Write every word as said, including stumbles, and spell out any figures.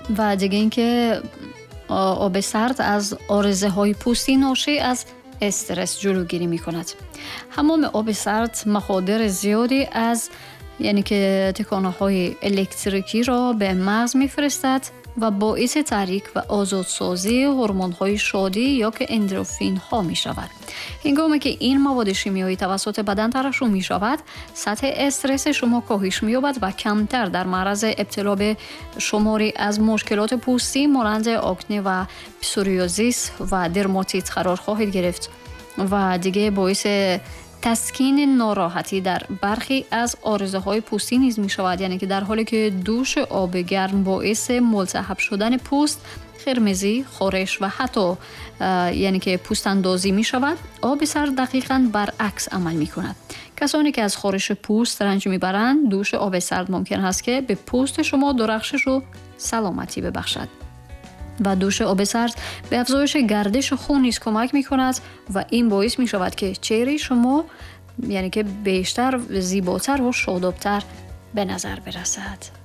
و دیگه اینکه آب سرد از آرزه های پوستی ناشی از استرس جلوگیری می کند. حمام آب سرد مخاطر زیادی از یعنی که تکانه های الکتریکی را به مغز می فرستد و باعث تحریک و آزادسازی هورمون های شادی یا که اندورفین ها می شود. هنگامی که این مواد شیمیایی توسط بدن ترشح می شود، سطح استرس شما کاهش می یابد و کمتر در معرض ابتلا به شماری از مشکلات پوستی مانند آکنه و پسوریازیس و درماتیت قرار خواهید گرفت و دیگه باعث تسکین ناراحتی در برخی از آرزه های پوستی نیز می شود. یعنی که در حالی که دوش آب گرم باعث ملتهب شدن پوست، خرمزی، خارش و حتی یعنی که پوست اندازی می شود، آب سرد دقیقاً برعکس عمل می کند. کسانی که از خارش پوست رنج می برند، دوش آب سرد ممکن است که به پوست شما درخشش و سلامتی ببخشد. و دوش آب سرد به افزایش گردش خون نیز کمک می کند و این باعث می شود که چهره شما یعنی که بیشتر زیباتر و شادابتر به نظر برسد.